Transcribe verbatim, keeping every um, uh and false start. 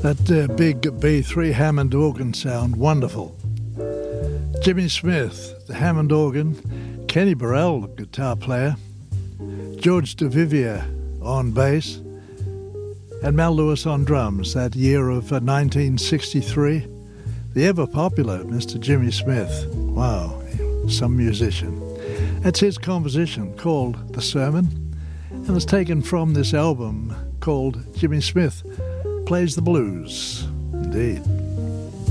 That uh, big B three Hammond organ sound, wonderful. Jimmy Smith, the Hammond organ, Kenny Burrell, the guitar player, George DeVivier on bass, and Mel Lewis on drums. That year of uh, nineteen sixty-three, the ever-popular Mister Jimmy Smith. Wow, some musician. That's his composition called The Sermon, and it's taken from this album called Jimmy Smith Plays the Blues. Indeed.